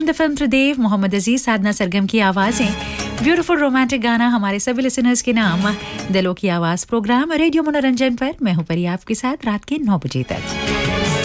द film त्रिदेव, मोहम्मद अजीज, साधना सरगम की आवाज़ें, beautiful romantic गाना हमारे सभी लिसनर्स के नाम। दिलों की आवाज़ प्रोग्राम रेडियो मनोरंजन पर मैं हूं परी आपके साथ रात के 9 बजे तक।